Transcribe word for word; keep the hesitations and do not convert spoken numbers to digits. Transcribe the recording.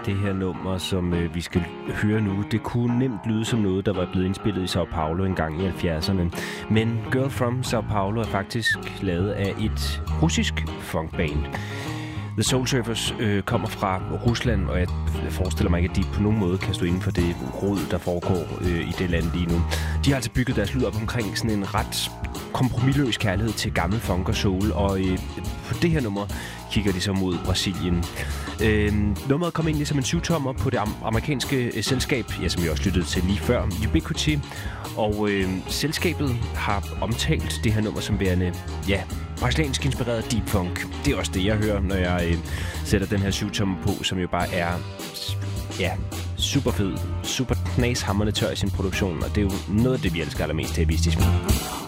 det her nummer, som øh, vi skal høre nu. Det kunne nemt lyde som noget, der var blevet indspillet i Sao Paulo en gang i halvfjerdserne. Men Girl from Sao Paulo er faktisk lavet af et russisk funkband. The Soul Surfers øh, kommer fra Rusland, og jeg forestiller mig ikke, at de på nogen måde kan stå inden for det rod, der foregår øh, i det land lige nu. De har altså bygget deres lyd op omkring sådan en ret kompromisløs kærlighed til gammel funk og soul, og øh, på det her nummer kigger de så mod Brasilien. Øh, nummeret kom egentlig som en syvtommer på det am- amerikanske øh, selskab, ja, som jeg også lyttede til lige før, Ubiquity, og øh, selskabet har omtalt det her nummer som værende, ja, brasiliansk inspireret deep funk. Det er også det, jeg hører, når jeg øh, sætter den her syvtommer på, som jo bare er, ja, super fed, super knashamrende tør i sin produktion, og det er jo noget af det, vi elsker allermest til at vise de små.